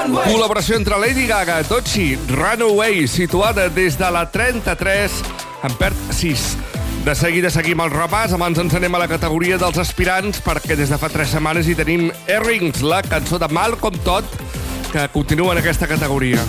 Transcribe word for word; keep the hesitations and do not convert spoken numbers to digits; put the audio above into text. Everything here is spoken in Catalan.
Col·laboració entre Lady Gaga, Doechii, Runaway, situada des de la trenta-tres, en perd sis. De seguida seguim el repàs, abans ens anem a la categoria dels aspirants, perquè des de fa tres setmanes hi tenim Earrings, la cançó de Malcolm Todd, que continua en aquesta categoria.